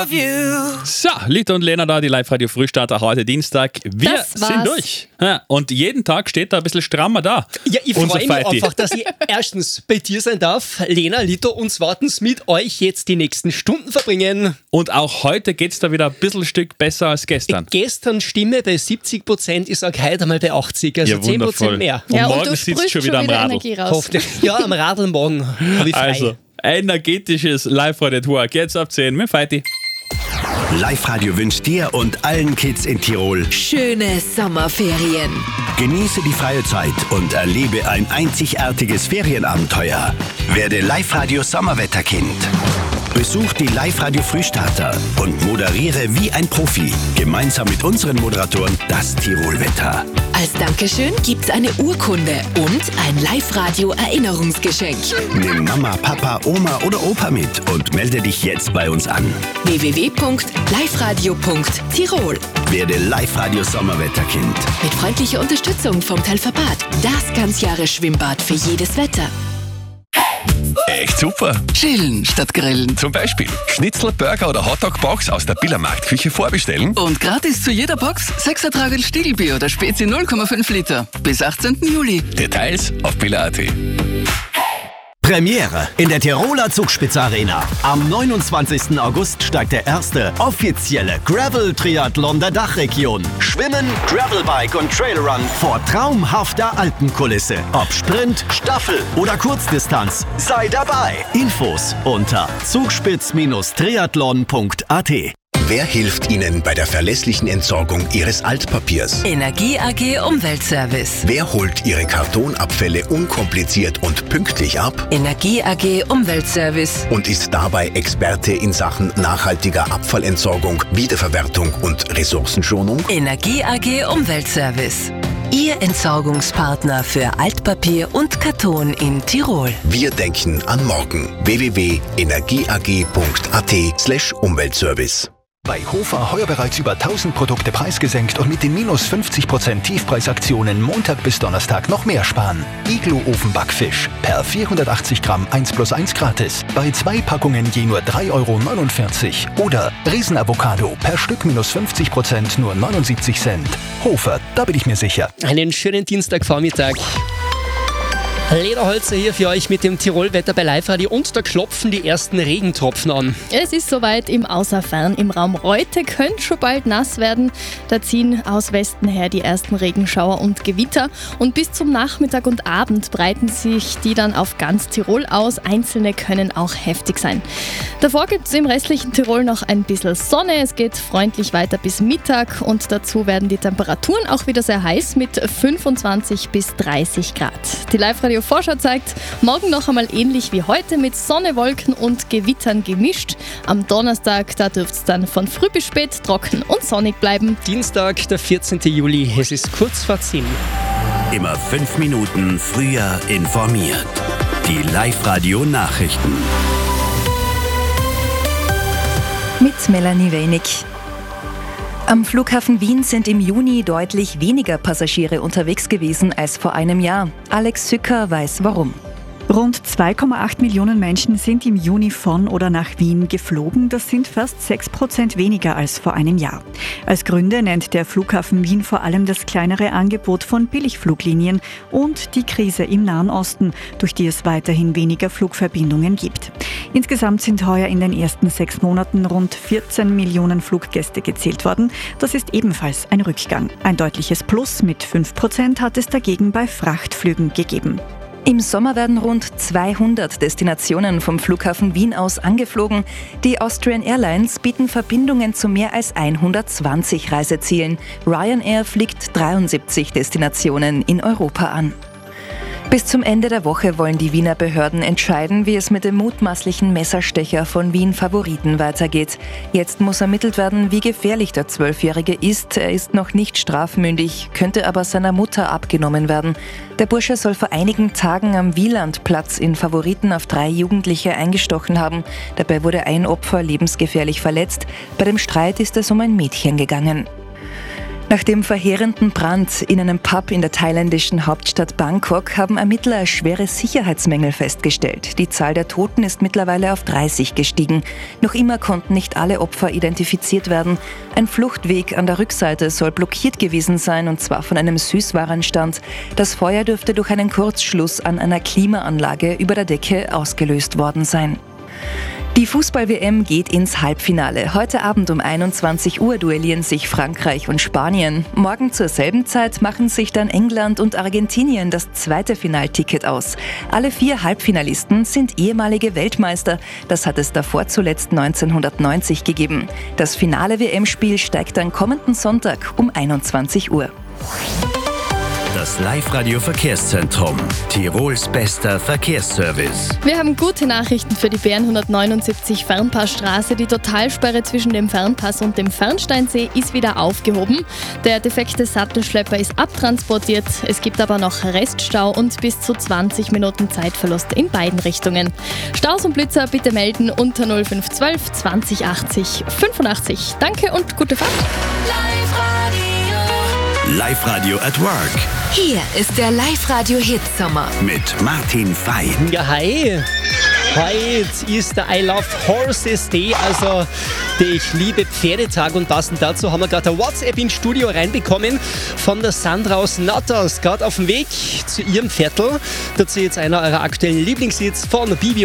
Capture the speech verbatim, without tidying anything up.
of you. So, Lita und Lena da, die Live-Radio-Frühstarter heute Dienstag. Wir Das war's. sind durch. Ja, und jeden Tag steht da ein bisschen strammer da. Ja, ich Unser freue mich Fighti. einfach, dass ich erstens bei dir sein darf, Lena, Lito, und zweitens mit euch jetzt die nächsten Stunden verbringen. Und auch heute geht's da wieder ein bisschen Stück besser als gestern. Gestern Stimme bei siebzig Prozent, ich sage heute einmal bei achtzig, also Ja, zehn Prozent wundervoll. mehr. Und Ja, und morgen du sitzt sprühst schon wieder am Radl. Energie raus. Hoffentlich. Ja, am Radl morgen habe ich frei. Also, energetisches Live-Radio-Tour. Jetzt ab zehn mit Fighti. Live-Radio wünscht dir und allen Kids in Tirol Schöne Sommerferien. Genieße die freie Zeit und erlebe ein einzigartiges Ferienabenteuer. Werde Live-Radio Sommerwetterkind. Besuch die Live-Radio Frühstarter und moderiere wie ein Profi. Gemeinsam mit unseren Moderatoren das Tirolwetter. Als Dankeschön gibt's eine Urkunde und ein Live-Radio-Erinnerungsgeschenk. Nimm Mama, Papa, Oma oder Opa mit und melde dich jetzt bei uns an. w w w punkt live radio punkt tirol. Werde Live-Radio Sommerwetterkind. Mit freundlicher Unterstützung vom Telferbad. Das Ganzjahres-Schwimmbad für jedes Wetter. Echt super. Chillen statt grillen. Zum Beispiel Schnitzel, Burger oder Hotdog-Box aus der Biller Marktküche vorbestellen. Und gratis zu jeder Box sechs Tragel Stiegelbier oder Spezi null Komma fünf Liter. Bis achtzehnten Juli. Details auf biller punkt a t. Premiere in der Tiroler Zugspitze-Arena. Am neunundzwanzigsten August steigt der erste offizielle Gravel-Triathlon der Dachregion. Schwimmen, Gravelbike und Trailrun vor traumhafter Alpenkulisse. Ob Sprint, Staffel oder Kurzdistanz, sei dabei. Infos unter zugspitz triathlon punkt a t. Wer hilft Ihnen bei der verlässlichen Entsorgung Ihres Altpapiers? Energie A G Umweltservice. Wer holt Ihre Kartonabfälle unkompliziert und pünktlich ab? Energie A G Umweltservice. Und ist dabei Experte in Sachen nachhaltiger Abfallentsorgung, Wiederverwertung und Ressourcenschonung? Energie A G Umweltservice. Ihr Entsorgungspartner für Altpapier und Karton in Tirol. Wir denken an morgen. w w w punkt energieag punkt a t slash Umweltservice. Bei Hofer heuer bereits über tausend Produkte preisgesenkt und mit den minus fünfzig Prozent Tiefpreisaktionen Montag bis Donnerstag noch mehr sparen. Iglo Ofenbackfisch per vierhundertachtzig Gramm eins plus eins gratis. Bei zwei Packungen je nur drei Euro neunundvierzig. Oder Riesenavocado per Stück minus fünfzig Prozent nur neunundsiebzig Cent. Hofer, da bin ich mir sicher. Einen schönen Dienstagvormittag. Lederholzer hier für euch mit dem Tirolwetter bei Live-Radio und da klopfen die ersten Regentropfen an. Es ist soweit, im Außerfern im Raum Reute könnte schon bald nass werden. Da ziehen aus Westen her die ersten Regenschauer und Gewitter und bis zum Nachmittag und Abend breiten sich die dann auf ganz Tirol aus. Einzelne können auch heftig sein. Davor gibt es im restlichen Tirol noch ein bisschen Sonne. Es geht freundlich weiter bis Mittag und dazu werden die Temperaturen auch wieder sehr heiß mit fünfundzwanzig bis dreißig Grad. Die Live-Radio Vorschau zeigt, morgen noch einmal ähnlich wie heute mit Sonne, Wolken und Gewittern gemischt. Am Donnerstag, da dürfte es dann von früh bis spät trocken und sonnig bleiben. Dienstag, der vierzehnten Juli, es ist kurz vor zehn. Immer fünf Minuten früher informiert. Die Live-Radio-Nachrichten. Mit Melanie Weinig. Am Flughafen Wien sind im Juni deutlich weniger Passagiere unterwegs gewesen als vor einem Jahr. Alex Sücker weiß warum. Rund zwei Komma acht Millionen Menschen sind im Juni von oder nach Wien geflogen. Das sind fast sechs Prozent weniger als vor einem Jahr. Als Gründe nennt der Flughafen Wien vor allem das kleinere Angebot von Billigfluglinien und die Krise im Nahen Osten, durch die es weiterhin weniger Flugverbindungen gibt. Insgesamt sind heuer in den ersten sechs Monaten rund vierzehn Millionen Fluggäste gezählt worden. Das ist ebenfalls ein Rückgang. Ein deutliches Plus mit fünf Prozent hat es dagegen bei Frachtflügen gegeben. Im Sommer werden rund zweihundert Destinationen vom Flughafen Wien aus angeflogen. Die Austrian Airlines bieten Verbindungen zu mehr als hundertzwanzig Reisezielen. Ryanair fliegt dreiundsiebzig Destinationen in Europa an. Bis zum Ende der Woche wollen die Wiener Behörden entscheiden, wie es mit dem mutmaßlichen Messerstecher von Wien Favoriten weitergeht. Jetzt muss ermittelt werden, wie gefährlich der Zwölfjährige ist. Er ist noch nicht strafmündig, könnte aber seiner Mutter abgenommen werden. Der Bursche soll vor einigen Tagen am Wielandplatz in Favoriten auf drei Jugendliche eingestochen haben. Dabei wurde ein Opfer lebensgefährlich verletzt. Bei dem Streit ist es um ein Mädchen gegangen. Nach dem verheerenden Brand in einem Pub in der thailändischen Hauptstadt Bangkok haben Ermittler schwere Sicherheitsmängel festgestellt. Die Zahl der Toten ist mittlerweile auf dreißig gestiegen. Noch immer konnten nicht alle Opfer identifiziert werden. Ein Fluchtweg an der Rückseite soll blockiert gewesen sein, und zwar von einem Süßwarenstand. Das Feuer dürfte durch einen Kurzschluss an einer Klimaanlage über der Decke ausgelöst worden sein. Die Fußball-W M geht ins Halbfinale. Heute Abend um einundzwanzig Uhr duellieren sich Frankreich und Spanien. Morgen zur selben Zeit machen sich dann England und Argentinien das zweite Finalticket aus. Alle vier Halbfinalisten sind ehemalige Weltmeister. Das hat es davor zuletzt neunzehnhundertneunzig gegeben. Das finale W M-Spiel steigt dann kommenden Sonntag um einundzwanzig Uhr. Das Live-Radio-Verkehrszentrum. Tirols bester Verkehrsservice. Wir haben gute Nachrichten für die B N hundertneunundsiebzig Fernpassstraße. Die Totalsperre zwischen dem Fernpass und dem Fernsteinsee ist wieder aufgehoben. Der defekte Sattelschlepper ist abtransportiert. Es gibt aber noch Reststau und bis zu zwanzig Minuten Zeitverlust in beiden Richtungen. Staus und Blitzer bitte melden unter null fünf eins zwei zwanzig achtzig fünfundachtzig. Danke und gute Fahrt. Live-Radio at Work. Hier ist der Live-Radio-Hit-Sommer mit Martin Fey. Ja, hi. Heute ist der I Love Horses Day, also der Ich liebe Pferdetag, und passend dazu haben wir gerade ein WhatsApp ins Studio reinbekommen von der Sandra aus Natters, gerade auf dem Weg zu ihrem Viertel. Dazu jetzt einer eurer aktuellen Lieblingshits von Bibi